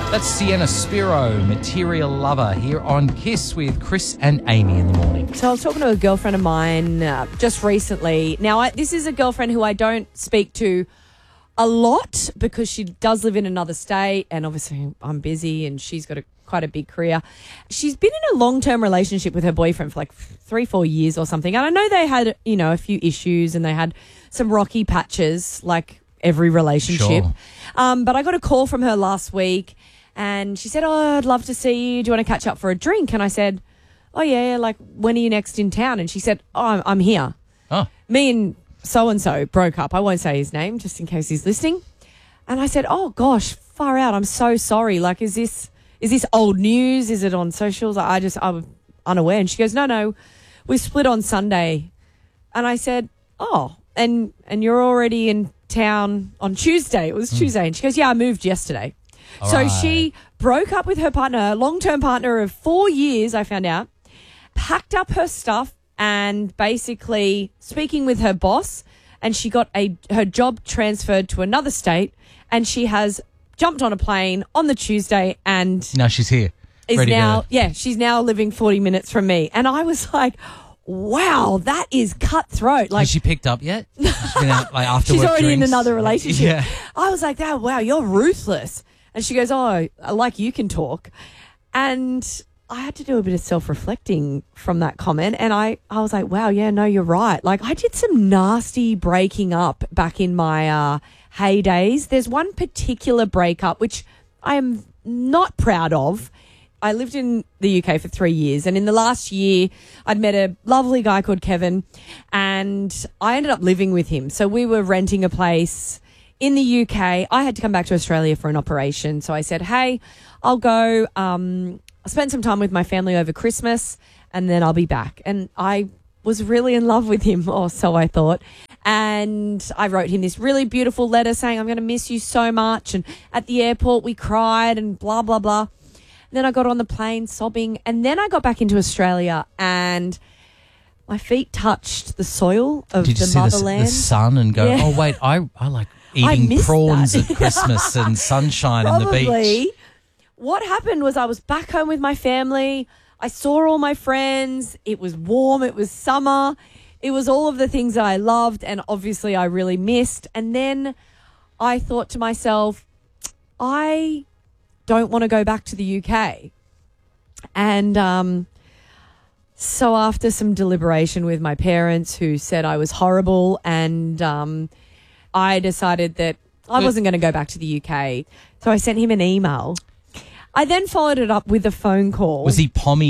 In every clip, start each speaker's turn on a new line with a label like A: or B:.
A: That's Sienna Spiro, Material Lover, here on KISS with Chris and Amy in the morning.
B: So I was talking to a girlfriend of mine just recently. Now, this is a girlfriend who I don't speak to a lot because she does live in another state, and obviously I'm busy and she's got quite a big career. She's been in a long-term relationship with her boyfriend for like 3-4 years or something. And I know they had, a few issues and they had some rocky patches like every relationship.
A: Sure.
B: But I got a call from her last week and she said, I'd love to see you. Do you want to catch up for a drink? And I said, oh, yeah, like when are you next in town? And she said, oh, I'm here.
A: Oh.
B: Me and so-and-so broke up. I won't say his name just in case he's listening. And I said, oh, gosh, far out. I'm so sorry. Like, is this old news? Is it on socials? I was unaware. And she goes, no, we split on Sunday. And I said, oh, and you're already in town on Tuesday. It was Tuesday. And she goes, yeah, I moved yesterday. So she broke up with her partner, a long-term partner of 4 years, I found out, packed up her stuff and basically speaking with her boss, and she got her job transferred to another state, and she has jumped on a plane on the Tuesday and
A: Now she's here.
B: She's now living 40 minutes from me. And I was like, wow, that is cutthroat. Like,
A: has she picked up yet? She's been out like after
B: she's
A: work
B: already
A: drinks?
B: in another relationship.
A: Yeah.
B: I was like, oh, wow, you're ruthless. And she goes, oh, like you can talk. And I had to do a bit of self-reflecting from that comment. And I was like, wow, yeah, no, you're right. Like, I did some nasty breaking up back in my heydays. There's one particular breakup which I am not proud of. I lived in the UK for 3 years, and in the last year I'd met a lovely guy called Kevin, and I ended up living with him. So we were renting a place in the UK. I had to come back to Australia for an operation. So I said, hey, I'll go I'll spend some time with my family over Christmas and then I'll be back. And I was really in love with him, or so I thought. And I wrote him this really beautiful letter saying, I'm going to miss you so much. And at the airport we cried and blah, blah, blah. And then I got on the plane sobbing. And then I got back into Australia and my feet touched the soil of
A: Did you
B: the
A: see
B: motherland.
A: the sun and go, oh, wait, I like eating prawns at Christmas and sunshine on the beach?
B: What happened was I was back home with my family. I saw all my friends. It was warm. It was summer. It was all of the things that I loved and obviously I really missed. And then I thought to myself, I don't want to go back to the UK. And so after some deliberation with my parents who said I was horrible, and I decided that I wasn't going to go back to the UK. So I sent him an email. I then followed it up with a phone call.
A: Was he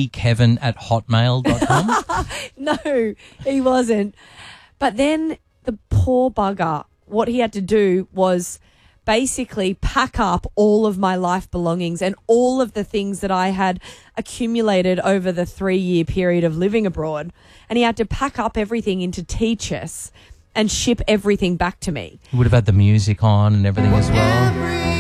A: pommykevin@hotmail.com?
B: No, he wasn't. But then the poor bugger, what he had to do was basically pack up all of my life belongings and all of the things that I had accumulated over the 3-year period of living abroad. And he had to pack up everything into Teachers and ship everything back to me.
A: He would have had the music on and everything as well.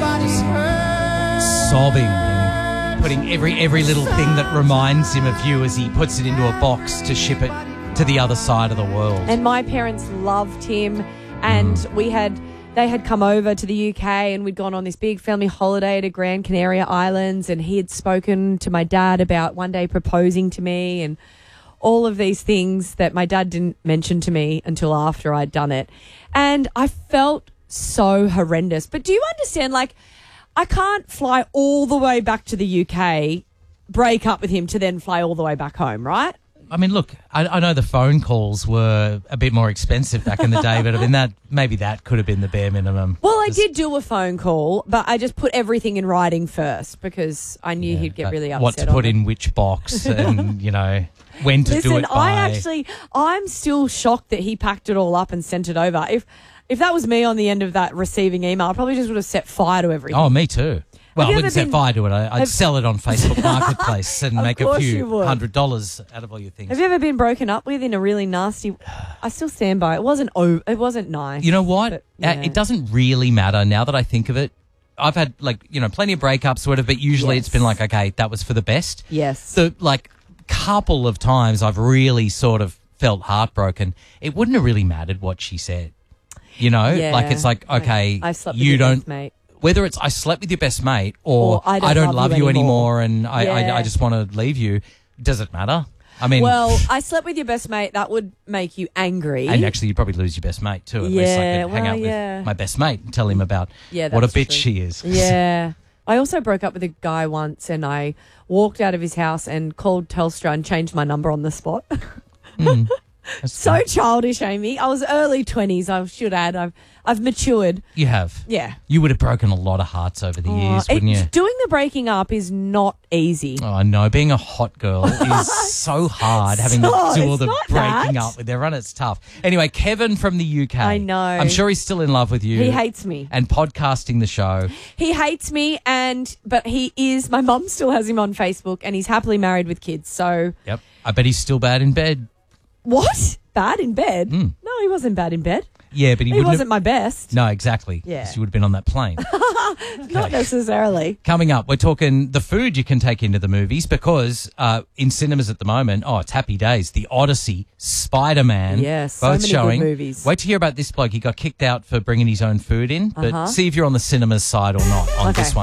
A: Sobbing and putting every little thing that reminds him of you as he puts it into a box to ship it to the other side of the world.
B: And my parents loved him, and they had come over to the UK and we'd gone on this big family holiday to Gran Canaria Islands, and he had spoken to my dad about one day proposing to me and all of these things that my dad didn't mention to me until after I'd done it. And I felt so horrendous. But do you understand, like, I can't fly all the way back to the UK, break up with him to then fly all the way back home, right?
A: I mean, look, I know the phone calls were a bit more expensive back in the day, but I mean, maybe that could have been the bare minimum.
B: Well, I did do a phone call, but I just put everything in writing first because I knew he'd get really upset.
A: What to put in which box and, when to do it by.
B: I'm still shocked that he packed it all up and sent it over. If that was me on the end of that receiving email, I probably just would have set fire to everything.
A: Oh, me too. Well, I wouldn't set fire to it. I'd sell it on Facebook Marketplace and make a few $100 out of all your things.
B: Have you ever been broken up with in a really nasty... I still stand by it. It wasn't nice.
A: You know what?
B: But, yeah.
A: It doesn't really matter now that I think of it. I've had, plenty of breakups, sort of, but usually it's been like, okay, that was for the best.
B: Yes.
A: The, couple of times I've really sort of felt heartbroken. It wouldn't have really mattered what she said.
B: Yeah.
A: It's like, okay,
B: I slept
A: you
B: with
A: don't...
B: death, mate.
A: whether it's I slept with your best mate or I don't love you anymore and I just want to leave you, does it matter? I mean,
B: well, I slept with your best mate. That would make you angry.
A: And actually, you'd probably lose your best mate too. At least I could hang out with my best mate and tell him about what a bitch she is.
B: Yeah. I also broke up with a guy once and I walked out of his house and called Telstra and changed my number on the spot. So childish, Amy. I was early 20s, I should add. I've matured.
A: You have.
B: Yeah.
A: You would have broken a lot of hearts over the years, wouldn't you?
B: Doing the breaking up is not easy.
A: Oh, I know. Being a hot girl is so hard, having to do all the breaking up with everyone. It's tough. Anyway, Kevin from the UK.
B: I know.
A: I'm sure he's still in love with you.
B: He hates me.
A: And podcasting the show.
B: He hates me, but he is, my mum still has him on Facebook and he's happily married with kids, so.
A: Yep. I bet he's still bad in bed.
B: What? Bad in bed? No, he wasn't bad in bed.
A: Yeah, but he
B: wasn't my best.
A: No, exactly.
B: Yeah.
A: Because you would have been on that plane.
B: Not necessarily.
A: Coming up, we're talking the food you can take into the movies because in cinemas at the moment, it's happy days. The Odyssey, Spider-Man,
B: yes, so
A: both
B: many
A: showing.
B: Good movies.
A: Wait to hear about this bloke. He got kicked out for bringing his own food in, but see if you're on the cinemas side or not on this one.